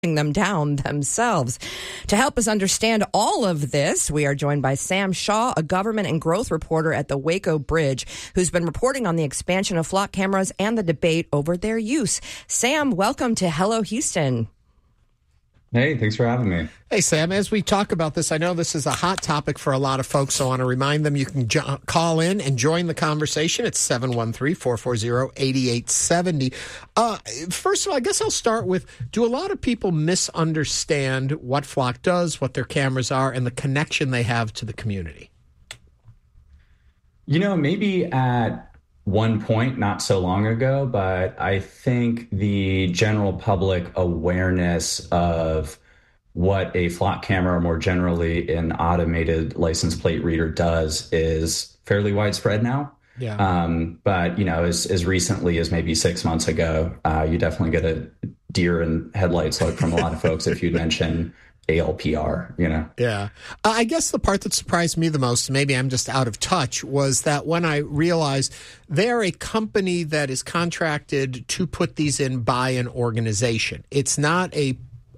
them down themselves. To help us understand all of this, we are joined by Sam Shaw, a government and growth reporter at the Waco Bridge, who's been reporting on the expansion of flock cameras and the debate over their use. Sam, welcome to Hello Houston. Hey, thanks for having me. Hey, Sam, as we talk about this, I know this is a hot topic for a lot of folks, so I want to remind them you can call in and join the conversation. It's 713-440-8870. First of all, I guess I'll start with, do a lot of people misunderstand what Flock does, what their cameras are, and the connection they have to the community? You know, maybe at one point, not so long ago, but I think the general public awareness of what a Flock camera, or more generally an automated license plate reader, does is fairly widespread now. Yeah. But, you know, as recently as maybe 6 months ago, you definitely get a deer in headlights look from a lot of folks if you mention ALPR, you know? Yeah. I guess the part that surprised me the most, maybe I'm just out of touch, was that when I realized they're a company that is contracted to put these in by an organization. It's not a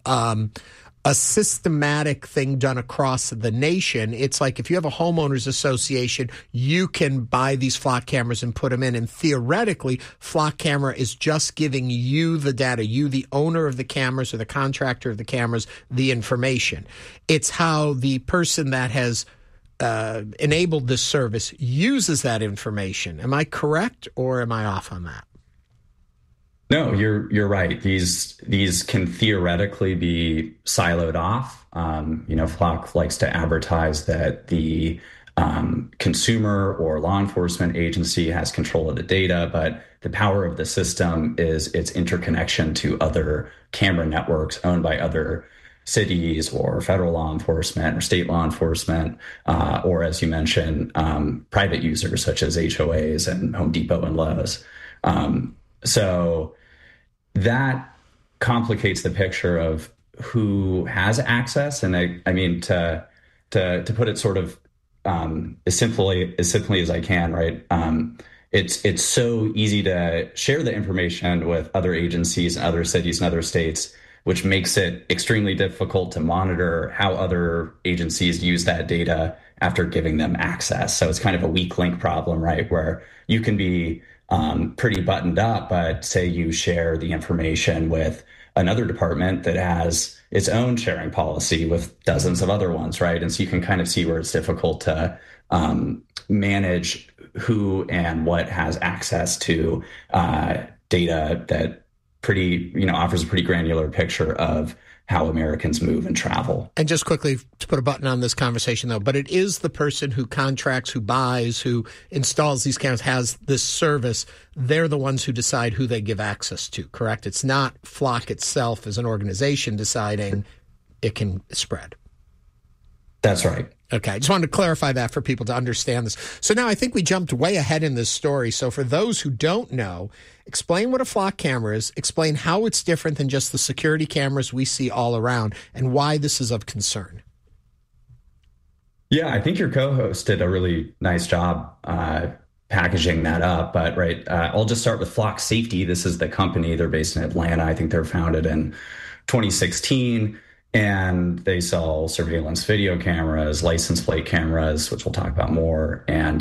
systematic thing done across the nation. It's like if you have a homeowners association, you can buy these Flock cameras and put them in. And theoretically, Flock camera is just giving you the data, you, the owner of the cameras or the contractor of the cameras, the information. It's how the person that has enabled this service uses that information. Am I correct, or am I off on that? No, you're right. These can theoretically be siloed off. You know, Flock likes to advertise that the consumer or law enforcement agency has control of the data, but the power of the system is its interconnection to other camera networks owned by other cities or federal law enforcement or state law enforcement, or, as you mentioned, private users such as HOAs and Home Depot and Lowe's. So that complicates the picture of who has access. And I mean, to put it sort of as simply as I can, right? It's so easy to share the information with other agencies and other cities and other states, which makes it extremely difficult to monitor how other agencies use that data after giving them access. So it's kind of a weak link problem, right? Where you can be pretty buttoned up, but say you share the information with another department that has its own sharing policy with dozens of other ones, right? And so you can kind of see where it's difficult to manage who and what has access to data that offers a pretty granular picture of how Americans move and travel. And just quickly to put a button on this conversation, though, but it is the person who contracts, who buys, who installs these cameras, has this service. They're the ones who decide who they give access to, correct? It's not Flock itself as an organization deciding it can spread. That's right. Okay, I just wanted to clarify that for people to understand this. So now I think we jumped way ahead in this story. So for those who don't know, explain what a Flock camera is, explain how it's different than just the security cameras we see all around, and why this is of concern. Yeah, I think your co-host did a really nice job packaging that up. But I'll just start with Flock Safety. This is the company. They're based in Atlanta. I think they were founded in 2016. And they sell surveillance video cameras, license plate cameras, which we'll talk about more, and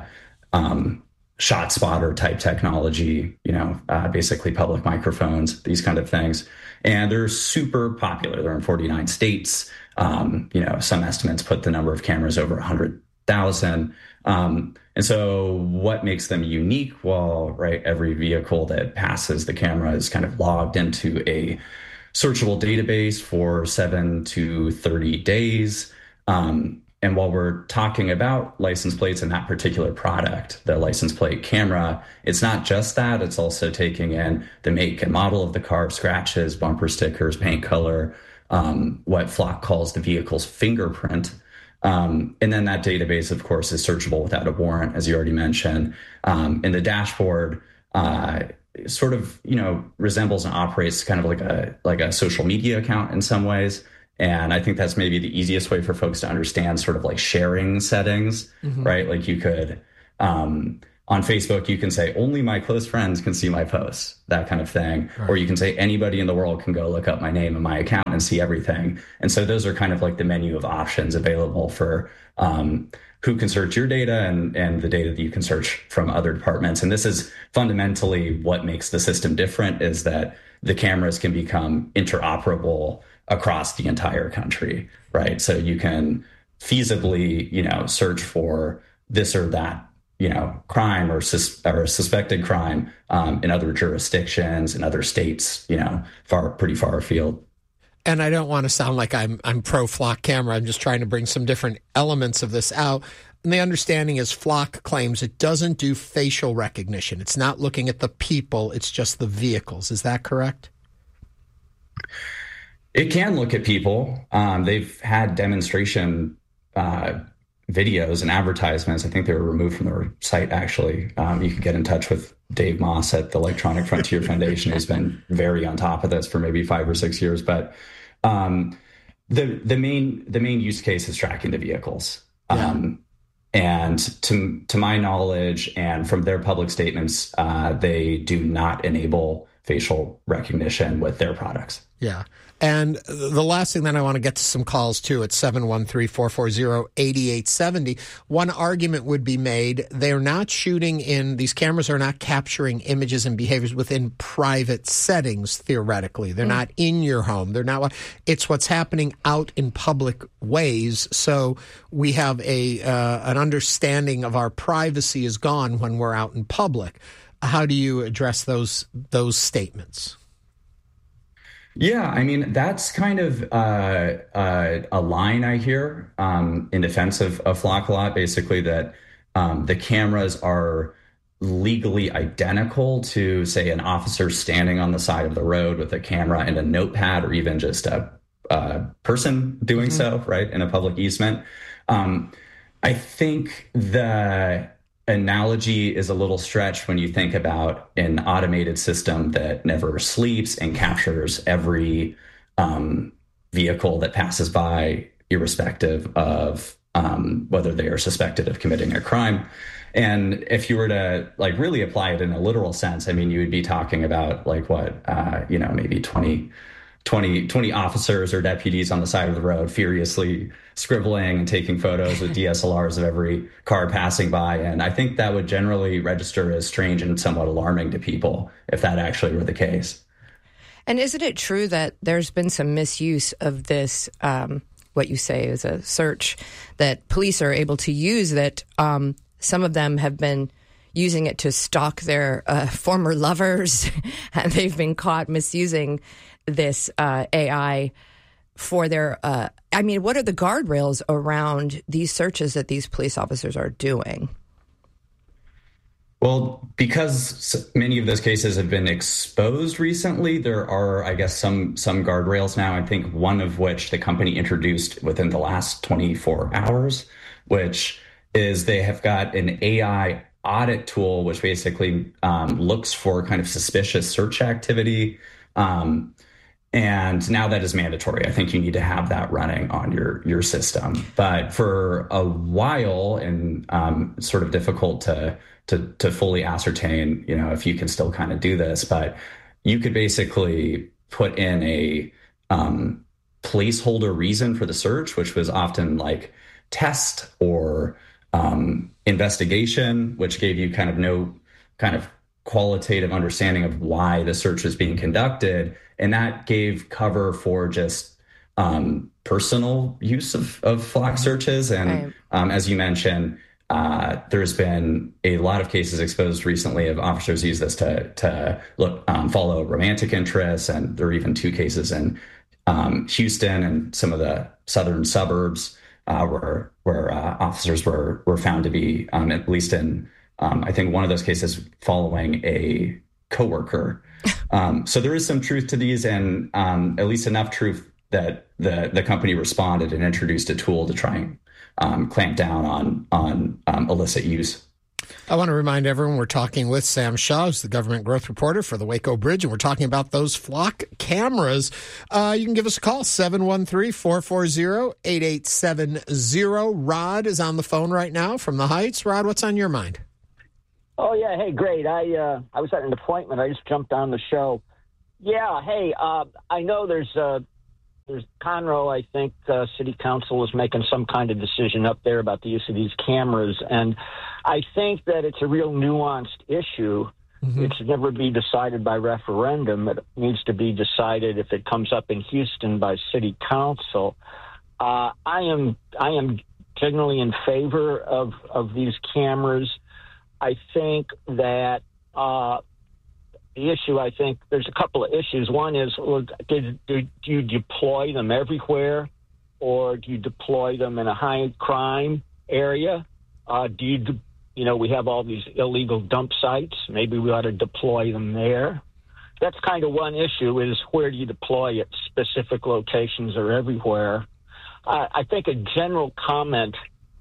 shot spotter type technology, basically public microphones, these kind of things. And they're super popular. They're in 49 states. Some estimates put the number of cameras over 100,000. And so what makes them unique? Well, every vehicle that passes the camera is kind of logged into a searchable database for 7 to 30 days. And while we're talking about license plates and that particular product, the license plate camera, it's not just that. It's also taking in the make and model of the car, scratches, bumper stickers, paint color, what Flock calls the vehicle's fingerprint. And then that database, of course, is searchable without a warrant, as you already mentioned. And the dashboard sort of, resembles and operates kind of like a social media account in some ways. And I think that's maybe the easiest way for folks to understand sort of like sharing settings, right? Like you could on Facebook, you can say only my close friends can see my posts, that kind of thing. Right. Or you can say anybody in the world can go look up my name and my account and see everything. And so those are kind of like the menu of options available for who can search your data and the data that you can search from other departments. And this is fundamentally what makes the system different, is that the cameras can become interoperable across the entire country, right? So you can feasibly, search for this or that, crime or suspected crime in other jurisdictions, in other states, pretty far afield. And I don't want to sound like I'm pro flock camera. I'm just trying to bring some different elements of this out. And the understanding is Flock claims it doesn't do facial recognition. It's not looking at the people. It's just the vehicles. Is that correct? It can look at people. They've had demonstration videos and advertisements. I think they were removed from their site, actually. You can get in touch with Dave Moss at the Electronic Frontier Foundation, who's been very on top of this for maybe 5 or 6 years. But the main use case is tracking the vehicles. Yeah. And to my knowledge, and from their public statements, they do not enable facial recognition with their products. Yeah. And the last thing that I want to get to some calls too at 713-440-8870. One argument would be made, they're not shooting in, these cameras are not capturing images and behaviors within private settings, theoretically. They're not in your home. They're not, it's what's happening out in public ways. So we have an understanding of our privacy is gone when we're out in public. How do you address those statements? Yeah, I mean, that's kind of a line I hear in defense of Flock a lot, basically that the cameras are legally identical to, say, an officer standing on the side of the road with a camera and a notepad, or even just a person doing so, right, in a public easement. I think the analogy is a little stretched when you think about an automated system that never sleeps and captures every vehicle that passes by, irrespective of whether they are suspected of committing a crime. And if you were to really apply it in a literal sense, I mean, you would be talking about maybe 20 officers or deputies on the side of the road furiously scribbling and taking photos with DSLRs of every car passing by. And I think that would generally register as strange and somewhat alarming to people if that actually were the case. And isn't it true that there's been some misuse of this, what you say is a search, that police are able to use, that some of them have been using it to stalk their former lovers, and they've been caught misusing this AI for their, what are the guardrails around these searches that these police officers are doing? Well, because many of those cases have been exposed recently, there are, I guess, some guardrails now. I think one of which the company introduced within the last 24 hours, which is they have got an AI audit tool, which basically looks for kind of suspicious search activity. And now that is mandatory. I think you need to have that running on your system. But for a while, and it's sort of difficult to fully ascertain, if you can still kind of do this, but you could basically put in a placeholder reason for the search, which was often like test or investigation, which gave you kind of no kind of qualitative understanding of why the search was being conducted. And that gave cover for just personal use of Flock searches. And as you mentioned, there's been a lot of cases exposed recently of officers use this to follow romantic interests. And there are even 2 cases in Houston and some of the southern suburbs where officers were found to be, at least in, I think one of those cases, following a coworker. So there is some truth to these, and at least enough truth that the company responded and introduced a tool to try and clamp down on illicit use. I want to remind everyone we're talking with Sam Shaw, who's the government growth reporter for the Waco Bridge, and we're talking about those Flock cameras. You can give us a call, 713-440-8870. Rod is on the phone right now from the Heights. Rod, what's on your mind? Oh, yeah. Hey, great. I was at an appointment. I just jumped on the show. Yeah. Hey, I know there's Conroe, I think City Council is making some kind of decision up there about the use of these cameras. And I think that it's a real nuanced issue. Mm-hmm. It should never be decided by referendum. It needs to be decided, if it comes up in Houston, by City Council. I am generally in favor of these cameras. I think that the issue, I think there's a couple of issues. One is, do you deploy them everywhere, or do you deploy them in a high crime area? We have all these illegal dump sites. Maybe we ought to deploy them there. That's kind of one issue, is where do you deploy at specific locations or everywhere? I think a general comment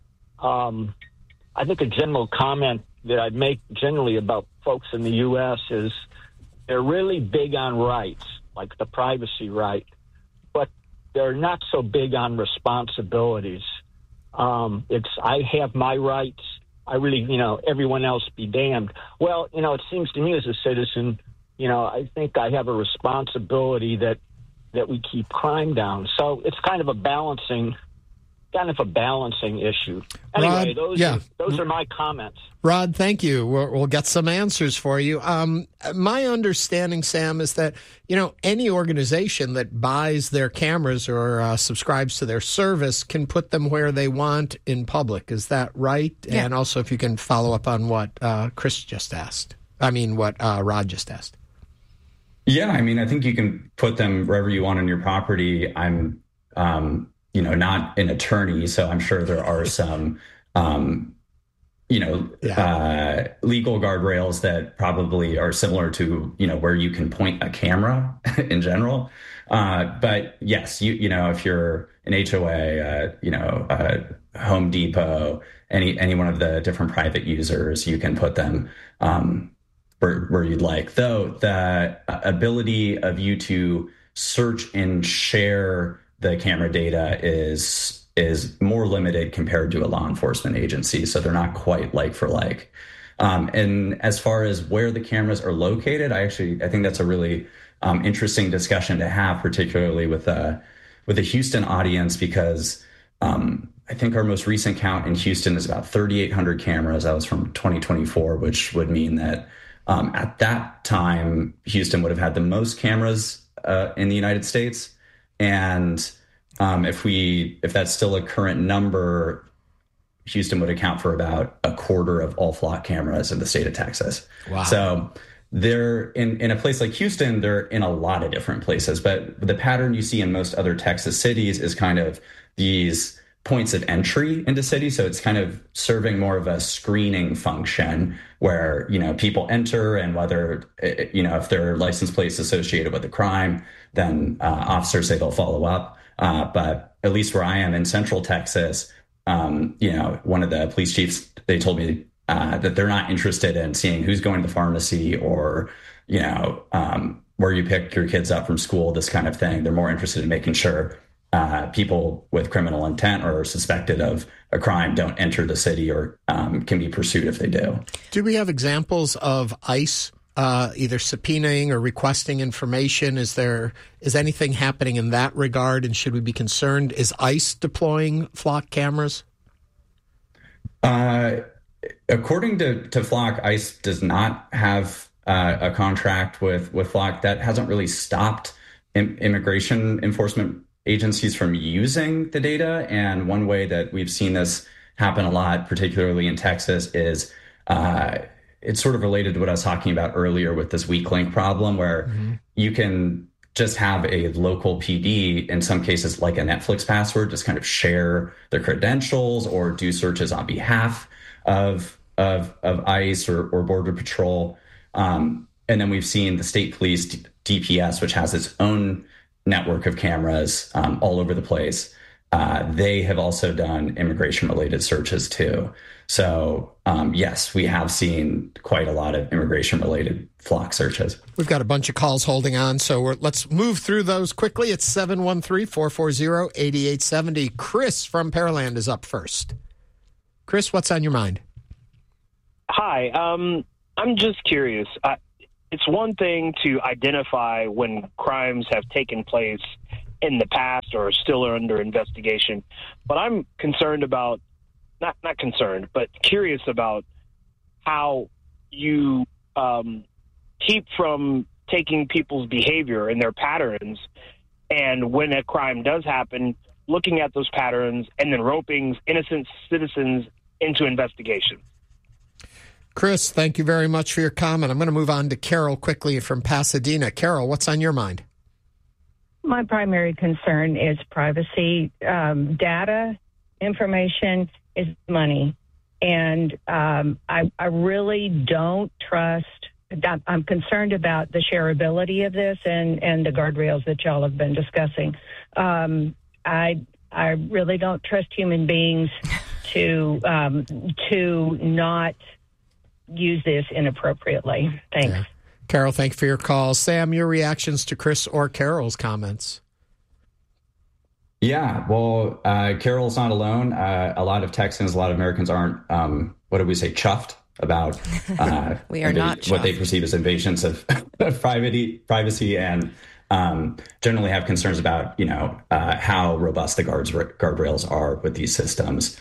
that I'd make generally about folks in the U.S. is they're really big on rights, like the privacy right, but they're not so big on responsibilities. I have my rights. I really, everyone else be damned. Well, it seems to me as a citizen, I think I have a responsibility that we keep crime down. So it's kind of a balancing issue. Anyway, Rod, those are my comments. Rod, thank you. We'll get some answers for you. My understanding, Sam, is that, any organization that buys their cameras or subscribes to their service can put them where they want in public. Is that right? Yeah. And also, if you can follow up on what Chris just asked. What Rod just asked. Yeah, I think you can put them wherever you want on your property. I'm not an attorney, so I'm sure there are some, legal guardrails that probably are similar to, where you can point a camera in general. But yes, if you're an HOA, Home Depot, any one of the different private users, you can put them where you'd like. Though the ability of you to search and share the camera data is more limited compared to a law enforcement agency. So they're not quite like for like. And as far as where the cameras are located, I think that's a really interesting discussion to have, particularly with the Houston audience, because I think our most recent count in Houston is about 3,800 cameras. That was from 2024, which would mean that at that time, Houston would have had the most cameras in the United States. And if that's still a current number, Houston would account for about a quarter of all flock cameras in the state of Texas. Wow. So they're in a place like Houston, they're in a lot of different places. But the pattern you see in most other Texas cities is kind of these points of entry into cities. So it's kind of serving more of a screening function where, people enter, and whether, if their license plate is associated with a crime, then officers say they'll follow up. But at least where I am in Central Texas, one of the police chiefs, they told me that they're not interested in seeing who's going to the pharmacy or, where you pick your kids up from school, this kind of thing. They're more interested in making sure people with criminal intent or suspected of a crime don't enter the city or can be pursued if they do. Do we have examples of ICE either subpoenaing or requesting information? Is anything happening in that regard, and should we be concerned? Is ICE deploying flock cameras? According to Flock, ICE does not have a contract with Flock. That hasn't really stopped immigration enforcement agencies from using the data. And one way that we've seen this happen a lot, particularly in Texas, is it's sort of related to what I was talking about earlier with this weak link problem, where you can just have a local PD, in some cases like a Netflix password, just kind of share their credentials or do searches on behalf of ICE or Border Patrol. And then we've seen the state police DPS, which has its own network of cameras all over the place. They have also done immigration-related searches too. So, yes, we have seen quite a lot of immigration-related Flock searches. We've got a bunch of calls holding on, so let's move through those quickly. It's 713-440-8870. Chris from Pearland is up first. Chris, what's on your mind? Hi. I'm just curious. It's one thing to identify when crimes have taken place in the past or still are under investigation, but I'm concerned about, not concerned, but curious about how you keep from taking people's behavior and their patterns, and when a crime does happen, looking at those patterns and then roping innocent citizens into investigation. Chris, thank you very much for your comment. I'm going to move on to Carol quickly from Pasadena. Carol, what's on your mind? My primary concern is privacy. Data, information is money. And I really don't trust. I'm concerned about the shareability of this and the guardrails that y'all have been discussing. I really don't trust human beings to not use this inappropriately. Thanks. Yeah. Carol, thank you for your call. Sam, your reactions to Chris or Carol's comments? Yeah, well, Carol's not alone. A lot of Texans, a lot of Americans aren't, what do we say, chuffed about we are not chuffed. What they perceive as invasions of privacy and generally have concerns about, how robust the guardrails are with these systems.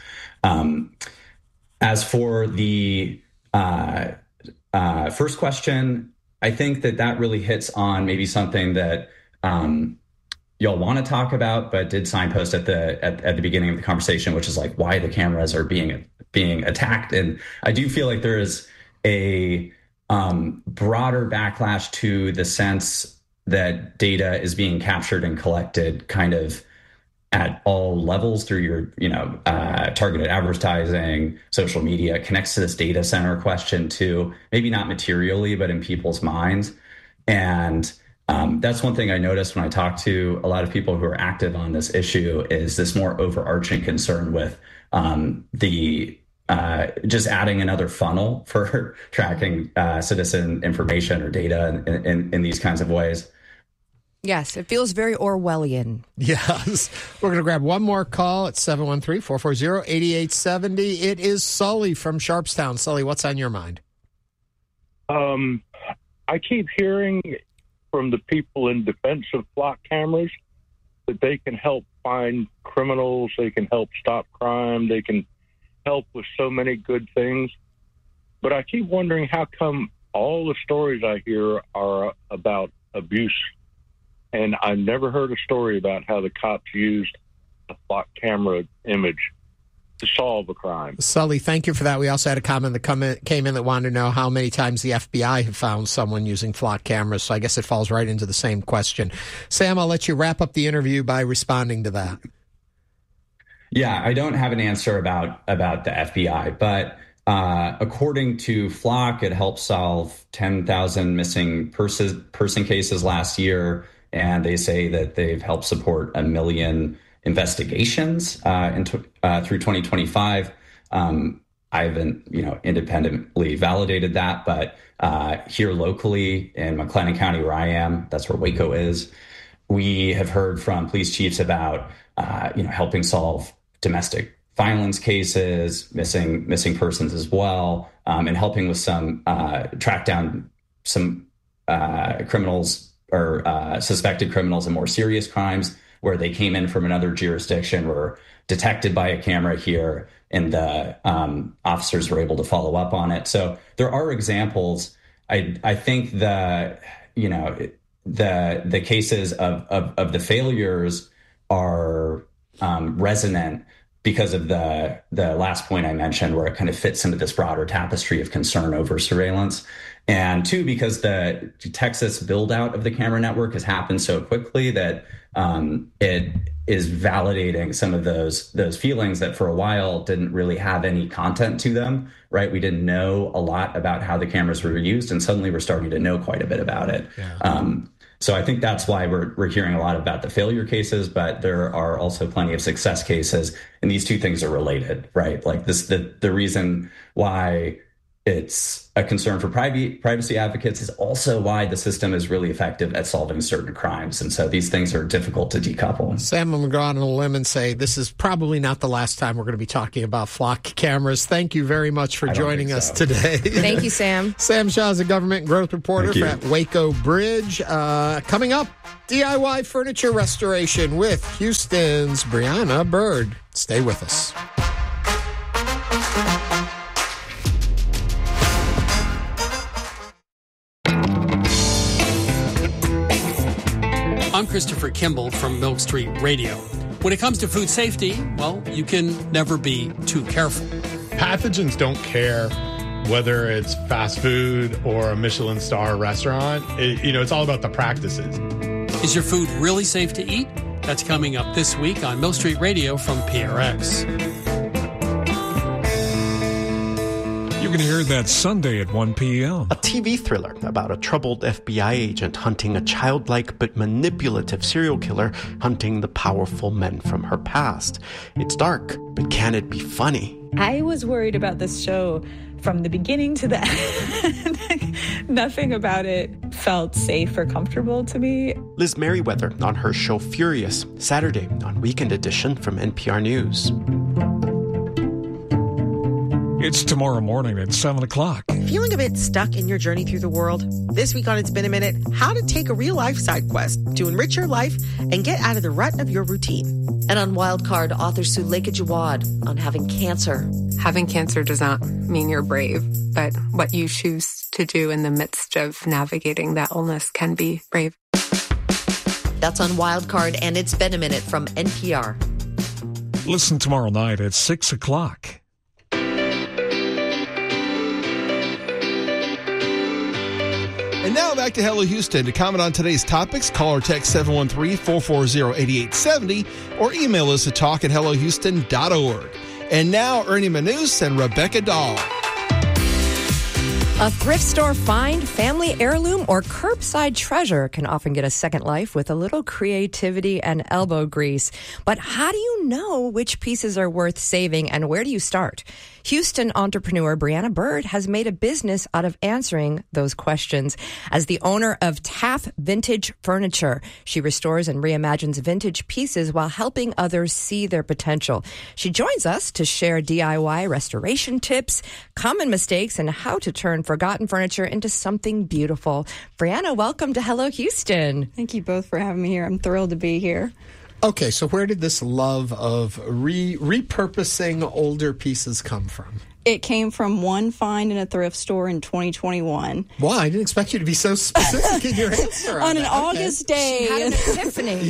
As for the first question, I think that really hits on maybe something that y'all want to talk about, but did signpost at the beginning of the conversation, which is like why the cameras are being attacked. And I do feel like there is a broader backlash to the sense that data is being captured and collected kind of at all levels through your, targeted advertising, social media. It connects to this data center question too, maybe not materially, but in people's minds. And that's one thing I noticed when I talk to a lot of people who are active on this issue is this more overarching concern with the just adding another funnel for tracking citizen information or data in these kinds of ways. Yes, it feels very Orwellian. Yes. We're going to grab one more call at 713-440-8870. It is Sully from Sharpstown. Sully, what's on your mind? I keep hearing from the people in defense of flock cameras that they can help find criminals, they can help stop crime, they can help with so many good things. But I keep wondering how come all the stories I hear are about abuse. And I've never heard a story about how the cops used a flock camera image to solve a crime. Sully, thank you for that. We also had a comment that came in that wanted to know how many times the FBI have found someone using flock cameras. So I guess it falls right into the same question. Sam, I'll let you wrap up the interview by responding to that. Yeah, I don't have an answer about the FBI, but according to Flock, it helped solve 10,000 missing person cases last year. And they say that they've helped support 1 million investigations through 2025. I haven't, independently validated that, but here locally in McLennan County, where I am, that's where Waco is. We have heard from police chiefs about, helping solve domestic violence cases, missing persons as well, and helping with some track down some criminals or suspected criminals in more serious crimes where they came in from another jurisdiction, were detected by a camera here, and the officers were able to follow up on it. So there are examples. I think the cases of the failures are resonant because of the last point I mentioned, where it kind of fits into this broader tapestry of concern over surveillance. And two, because the Texas build out of the camera network has happened so quickly that it is validating some of those feelings that for a while didn't really have any content to them, right? We didn't know a lot about how the cameras were used, and suddenly we're starting to know quite a bit about it. Yeah. So I think that's why we're hearing a lot about the failure cases, but there are also plenty of success cases, and these two things are related, right? Like the reason why it's a concern for privacy advocates. Is also why the system is really effective at solving certain crimes. And so these things are difficult to decouple. Sam, I'm going to go out on a limb and say this is probably not the last time we're going to be talking about flock cameras. Thank you very much for joining us today. Thank you, Sam. Sam Shaw is a government and growth reporter at Waco Bridge. Coming up, DIY furniture restoration with Houston's Brianna Bird. Stay with us. I'm Christopher Kimball from Milk Street Radio. When it comes to food safety, well, you can never be too careful. Pathogens don't care whether it's fast food or a Michelin star restaurant. It's all about the practices. Is your food really safe to eat? That's coming up this week on Milk Street Radio from PRX. You can hear that Sunday at 1 p.m. A TV thriller about a troubled FBI agent hunting a childlike but manipulative serial killer hunting the powerful men from her past. It's dark, but can it be funny? I was worried about this show from the beginning to the end. Nothing about it felt safe or comfortable to me. Liz Merriweather on her show Furious, Saturday on Weekend Edition from NPR News. It's tomorrow morning at 7 o'clock. Feeling a bit stuck in your journey through the world? This week on It's Been a Minute, how to take a real-life side quest to enrich your life and get out of the rut of your routine. And on Wildcard, author Suleika Jawad on having cancer. Having cancer does not mean you're brave, but what you choose to do in the midst of navigating that illness can be brave. That's on Wildcard, and It's Been a Minute from NPR. Listen tomorrow night at 6 o'clock. And now back to Hello Houston. To comment on today's topics, call or text 713-440-8870 or email us at talk@hellohouston.org. And now Ernie Manous and Rebecca Dahl. A thrift store find, family heirloom, or curbside treasure can often get a second life with a little creativity and elbow grease. But how do you know which pieces are worth saving, and where do you start? Houston entrepreneur Brianna Bird has made a business out of answering those questions. As the owner of Taff Vintage Furniture, she restores and reimagines vintage pieces while helping others see their potential. She joins us to share DIY restoration tips, common mistakes, and how to turn forgotten furniture into something beautiful. Brianna, welcome to Hello Houston. Thank you both for having me here. I'm thrilled to be here. Okay, so where did this love of repurposing older pieces come from? It came from one find in a thrift store in 2021. Wow, I didn't expect you to be so specific in your answer. On an August day. She had an epiphany.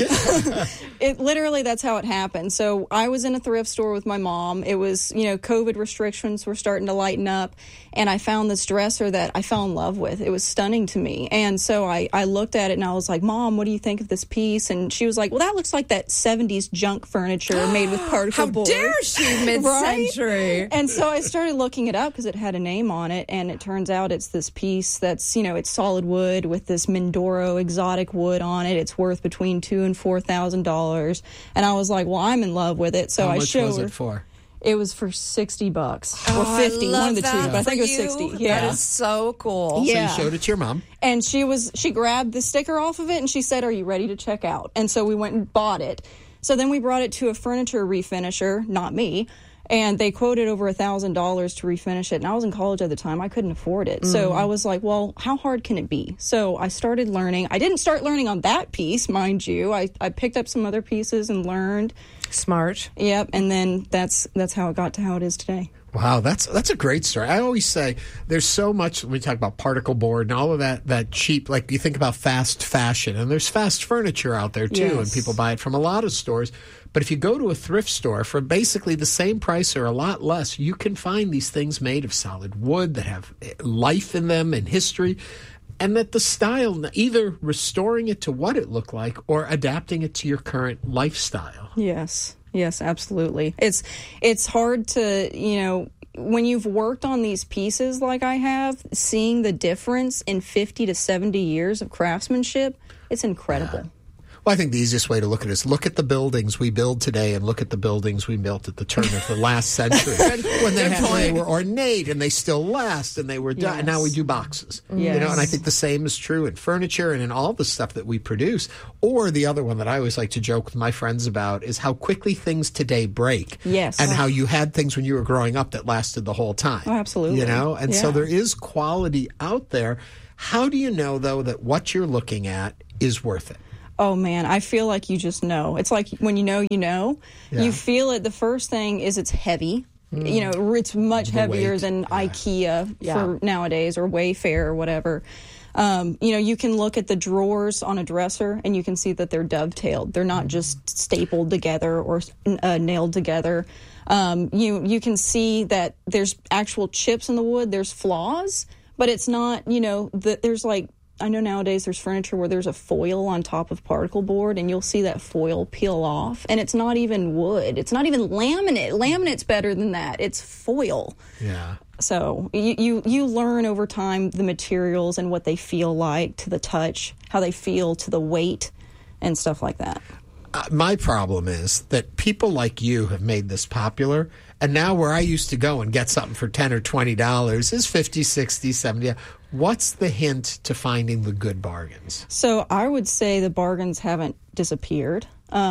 It literally, that's how it happened. So I was in a thrift store with my mom. It was, COVID restrictions were starting to lighten up. And I found this dresser that I fell in love with. It was stunning to me. And so I looked at it and I was like, Mom, what do you think of this piece? And she was like, well, that looks like that 70s junk furniture made with particle board. How dare she, mid-century? Right? And so I started looking it up because it had a name on it, and it turns out it's this piece that's, it's solid wood with this Mindoro exotic wood on it. It's worth between $2,000 and $4,000. And I was like, well, I'm in love with it. So How much was it for? It was for $60 or $50, one of the two, but I think it was $60. Yeah, that is so cool. Yeah. So you showed it to your mom, and she grabbed the sticker off of it, and she said, "Are you ready to check out?" And so we went and bought it. So then we brought it to a furniture refinisher, not me. And they quoted over $1,000 to refinish it. And I was in college at the time. I couldn't afford it. So I was like, well, how hard can it be? So I started learning. I didn't start learning on that piece, mind you. I picked up some other pieces and learned. Smart. Yep. And then that's how it got to how it is today. Wow, that's a great story. I always say there's so much, we talk about particle board and all of that cheap, like you think about fast fashion, and there's fast furniture out there too, and people buy it from a lot of stores. But if you go to a thrift store for basically the same price or a lot less, you can find these things made of solid wood that have life in them and history, and that the style, either restoring it to what it looked like or adapting it to your current lifestyle. Yes, absolutely. It's hard to, when you've worked on these pieces like I have, seeing the difference in 50 to 70 years of craftsmanship, it's incredible. Well, I think the easiest way to look at it is look at the buildings we build today and look at the buildings we built at the turn of the last century when they were ornate and they still last and they were done. And now we do boxes. Yes. And I think the same is true in furniture and in all the stuff that we produce. Or the other one that I always like to joke with my friends about is how quickly things today break. Yes. And how you had things when you were growing up that lasted the whole time. Oh, absolutely. And so there is quality out there. How do you know, though, that what you're looking at is worth it? Oh, man, I feel like you just know. It's like when you know. Yeah. You feel it. The first thing is it's heavy. It's much heavier than IKEA for nowadays or Wayfair or whatever. You can look at the drawers on a dresser and you can see that they're dovetailed. They're not just stapled together or nailed together. You can see that there's actual chips in the wood. There's flaws, but it's not, there's like, I know nowadays there's furniture where there's a foil on top of particle board and you'll see that foil peel off and it's not even wood. It's not even laminate. Laminate's better than that. It's foil. Yeah. So you learn over time the materials and what they feel like to the touch, how they feel to the weight and stuff like that. My problem is that people like you have made this popular, and now where I used to go and get something for $10 or $20 is $50, $60, $70. What's the hint to finding the good bargains? So I would say the bargains haven't disappeared.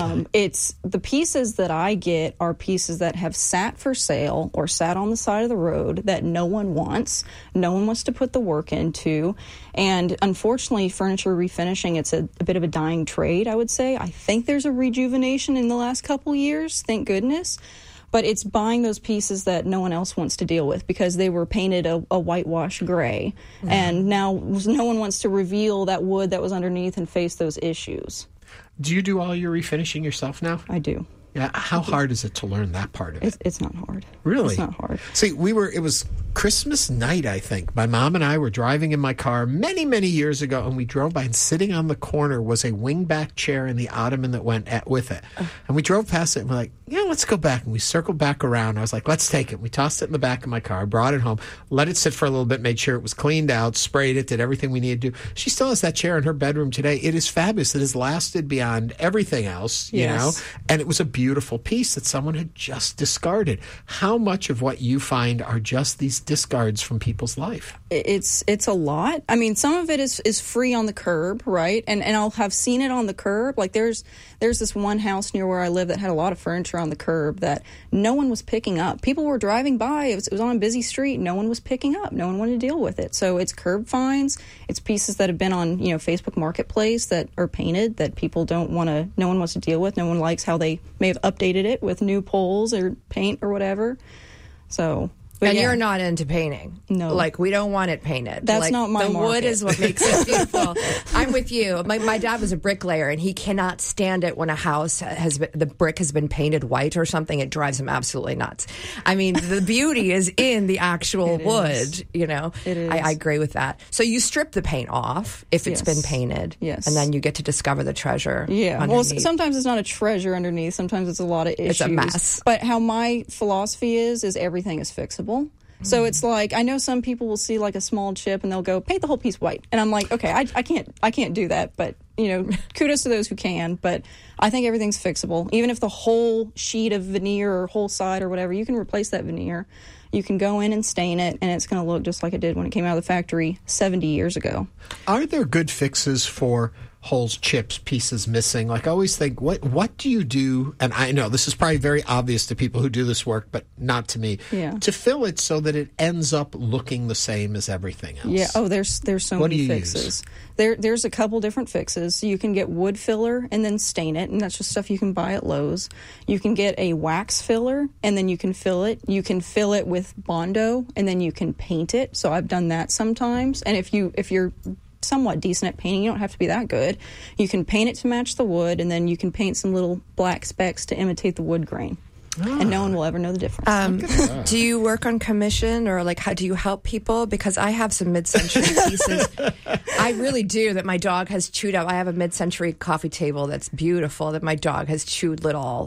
It's the pieces that I get are pieces that have sat for sale or sat on the side of the road that no one wants. No one wants to put the work into. And unfortunately, furniture refinishing, it's a bit of a dying trade, I would say. I think there's a rejuvenation in the last couple years, thank goodness. But it's buying those pieces that no one else wants to deal with because they were painted a whitewash gray. Mm-hmm. And now no one wants to reveal that wood that was underneath and face those issues. Do you do all your refinishing yourself now? I do. Yeah. How hard is it to learn that part of it? It's not hard. Really? It's not hard. See, it was Christmas night, I think. My mom and I were driving in my car many, many years ago, and we drove by, and sitting on the corner was a wingback chair and the ottoman that went with it. And we drove past it, and we're like, let's go back. And we circled back around. I was like, let's take it. We tossed it in the back of my car, brought it home, let it sit for a little bit, made sure it was cleaned out, sprayed it, did everything we needed to do. She still has that chair in her bedroom today. It is fabulous. It has lasted beyond everything else, you know? And it was a beautiful piece that someone had just discarded. How much of what you find are just these discards from people's life? It's a lot. I mean, some of it is free on the curb, right? And I'll have seen it on the curb. Like there's this one house near where I live that had a lot of furniture on the curb that no one was picking up. People were driving by. It was on a busy street. No one was picking up. No one wanted to deal with it. So it's curb finds. It's pieces that have been on, Facebook Marketplace that are painted that people no one wants to deal with. No one likes how they may have updated it with new poles or paint or whatever. So... And you're not into painting. No. Like, we don't want it painted. That's not my The market. wood is what makes it beautiful. I'm with you. My dad was a bricklayer, and he cannot stand it when a house the brick has been painted white or something. It drives him absolutely nuts. I mean, the beauty is in the actual wood, It is. I agree with that. So you strip the paint off if it's been painted. Yes. And then you get to discover the treasure. Yeah. underneath. Well, sometimes it's not a treasure underneath. Sometimes it's a lot of issues. It's a mess. But how my philosophy is everything is fixable. So it's like, I know some people will see like a small chip and they'll go paint the whole piece white, and I'm like, okay, I can't do that, but kudos to those who can. But I think everything's fixable. Even if the whole sheet of veneer or whole side or whatever, you can replace that veneer. You can go in and stain it, and it's going to look just like it did when it came out of the factory 70 years ago. Are there good fixes for holes, chips, pieces missing? Like, I always think, what do you do? And I know this is probably very obvious to people who do this work, but not to me. Yeah. To fill it so that it ends up looking the same as everything else. Yeah. Oh, there's so What many do you fixes. There's a couple different fixes. You can get wood filler and then stain it, and that's just stuff you can buy at Lowe's. You can get a wax filler, and then you can fill it. You can fill it with Bondo, and then you can paint it. So I've done that sometimes. And if you're somewhat decent at painting, you don't have to be that good. You can paint it to match the wood, and then you can paint some little black specks to imitate the wood grain. And no one will ever know the difference. Do you work on commission, or like how do you help people? Because I have some mid-century pieces. I really do, that my dog has chewed up. I have a mid-century coffee table that's beautiful that my dog has chewed little,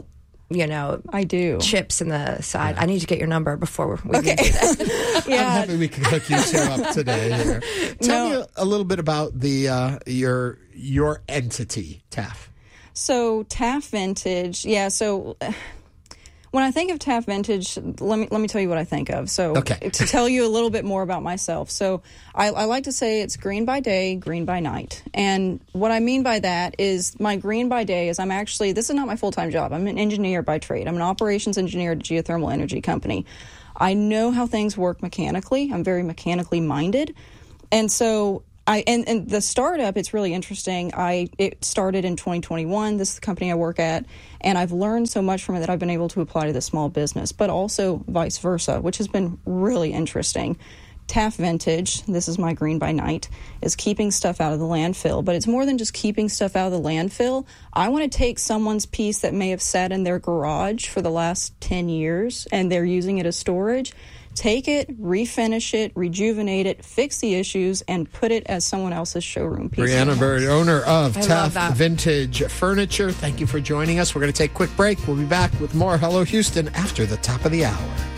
I do, chips in the side. I need to get your number before we okay. do that. I'm happy we can hook you two up today here. Tell me a little bit about the your entity, TAF. So Taft Vintage, yeah. So when I think of Taft Vintage, let me tell you what I think of. So to tell you a little bit more about myself. So I like to say it's green by day, green by night. And what I mean by that is my green by day is this is not my full-time job. I'm an engineer by trade. I'm an operations engineer at a geothermal energy company. I know how things work mechanically. I'm very mechanically minded. And so and the startup, it's really interesting. It started in 2021. This is the company I work at, and I've learned so much from it that I've been able to apply to the small business, but also vice versa, which has been really interesting. Taft Vintage, this is my green by night, is keeping stuff out of the landfill, but it's more than just keeping stuff out of the landfill. I want to take someone's piece that may have sat in their garage for the last 10 years and they're using it as storage. Take it, refinish it, rejuvenate it, fix the issues, and put it as someone else's showroom piece. Brianna Bird, owner of Taft Vintage Furniture. Thank you for joining us. We're going to take a quick break. We'll be back with more Hello Houston after the top of the hour.